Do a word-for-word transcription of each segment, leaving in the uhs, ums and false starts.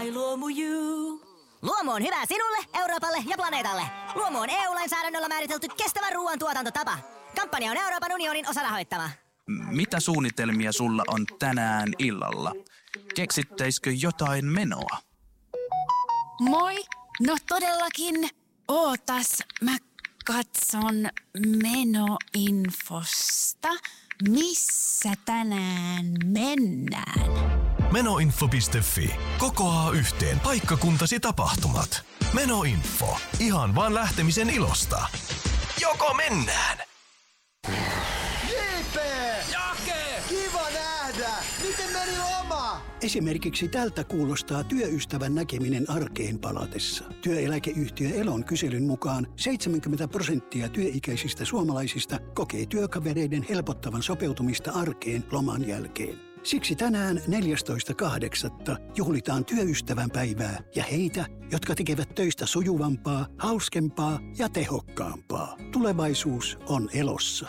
My Luomu You. Luomu on hyvä sinulle, Euroopalle ja planeetalle. Luomu on E U-lainsäädännöllä määritelty kestävän ruoan tuotantotapa. Kampanja on Euroopan unionin osarahoittama. Mitä suunnitelmia sulla on tänään illalla? Keksittäisikö jotain menoa? Moi! No todellakin. Ootas, mä katson menoinfosta. Missä tänään mennään? Menoinfo piste fi. Kokoaa yhteen paikkakuntasi tapahtumat. Menoinfo. Ihan vaan lähtemisen ilosta. Joko mennään? J P! Jake! Kiva nähdä! Miten meni loma? Esimerkiksi tältä kuulostaa työystävän näkeminen arkeen palatessa. Työeläkeyhtiö Elon kyselyn mukaan seitsemänkymmentä prosenttia työikäisistä suomalaisista kokee työkavereiden helpottavan sopeutumista arkeen loman jälkeen. Siksi tänään neljästoista kahdeksatta juhlitaan työystävän päivää ja heitä, jotka tekevät töistä sujuvampaa, hauskempaa ja tehokkaampaa. Tulevaisuus on Elossa.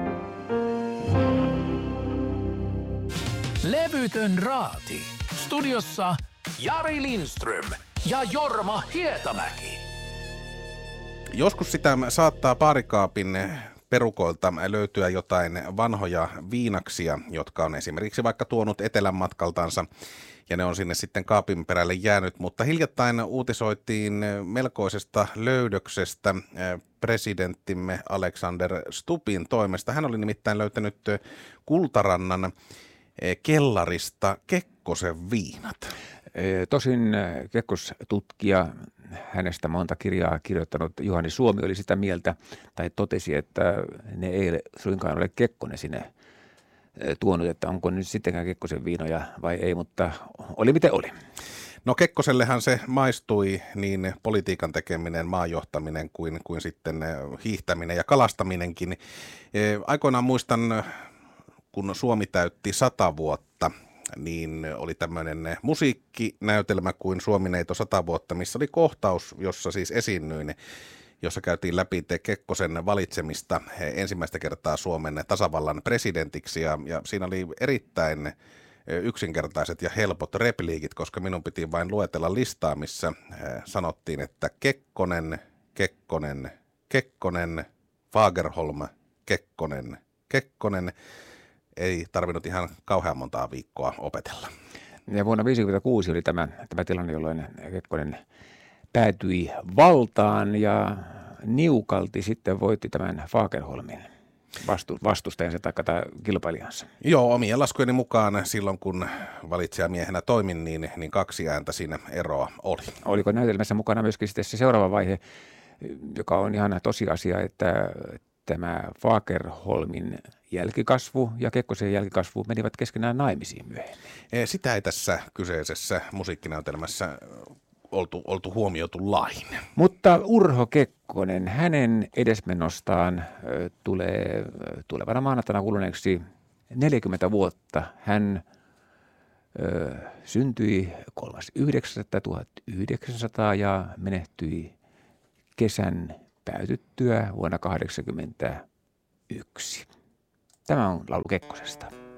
Levytön raati. Studiossa Jari Lindström ja Jorma Hietamäki. Joskus sitä saattaa baarikaapin perukoilta löytyä jotain vanhoja viinaksia, jotka on esimerkiksi vaikka tuonut etelän matkaltansa, ja ne on sinne sitten kaapin perälle jäänyt, mutta hiljattain uutisoitiin melkoisesta löydöksestä presidenttimme Alexander Stubbin toimesta. Hän oli nimittäin löytänyt Kultarannan kellarista Kekkosen viinat. Tosin Kekkos-tutkija, hänestä monta kirjaa kirjoittanut Juhani Suomi oli sitä mieltä, tai totesi, että ne ei suinkaan ole Kekkonen sinne tuonut, että onko nyt sittenkään Kekkosen viinoja vai ei, mutta oli miten oli. No Kekkosellehan se maistui niin politiikan tekeminen, maanjohtaminen kuin, kuin sitten hiihtäminen ja kalastaminenkin. Aikoinaan muistan, kun Suomi täytti sata vuotta, niin oli tämmöinen musiikkinäytelmä kuin Suomineito sata vuotta, missä oli kohtaus, jossa siis esiinnyin, jossa käytiin läpi te Kekkosen valitsemista ensimmäistä kertaa Suomen tasavallan presidentiksi, ja, ja siinä oli erittäin yksinkertaiset ja helpot repliikit, koska minun piti vain luetella listaa, missä sanottiin, että Kekkonen, Kekkonen, Kekkonen, Fagerholm, Kekkonen, Kekkonen. Ei tarvinnut ihan kauhean montaa viikkoa opetella. Ja vuonna tuhatyhdeksänsataaviisikymmentäkuusi oli tämä, tämä tilanne, jolloin Kekkonen päätyi valtaan ja niukalti sitten voitti tämän Fagerholmin vastu, vastustajansa tai kilpailijansa. Joo, omien laskujeni mukaan silloin, kun valitsijamiehenä toimin, niin, niin kaksi ääntä siinä eroa oli. Oliko näytelmässä mukana myöskin sitten se seuraava vaihe, joka on ihan tosiasia, että tämä Fagerholmin jälkikasvu ja Kekkosen jälkikasvu menivät keskenään naimisiin myöhemmin? Sitä ei tässä kyseisessä musiikkinäytelmässä oltu, oltu huomioitu lain. Mutta Urho Kekkonen, hänen edesmennostaan tulee tulevana maanantaina kuluneeksi neljäkymmentä vuotta. Hän ö, syntyi kolmas yhdeksättä tuhatyhdeksänsataa ja menehtyi kesän päätyttyä vuonna kahdeksankymmentäyksi. Tämä on laulu Kekkosesta.